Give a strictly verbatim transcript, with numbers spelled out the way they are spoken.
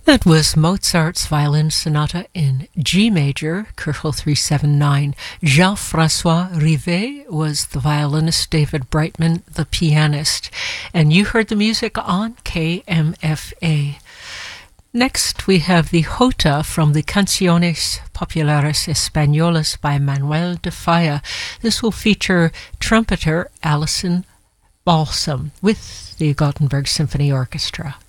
That was Mozart's Violin Sonata in G major, Köchel three seventy-nine. Jean-François Rivet was the violinist, David Brightman the pianist. And you heard the music on K M F A. Next, we have the Jota from the Canciones Populares Españolas by Manuel de Falla. This will feature trumpeter Alison Balsam with the Gothenburg Symphony Orchestra.